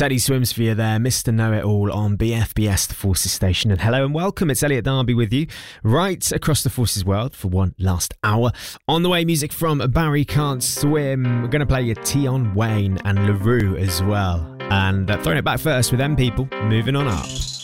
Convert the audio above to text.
Teddy Swims for you there, Mr. Know-It-All on BFBS, the Forces Station. And hello and welcome, it's Elliot Darby with you, right across the Forces world for one last hour. On the way, music from Barry Can't Swim. We're going to play you Tion Wayne and LaRue as well. And throwing it back first with them people, moving on up.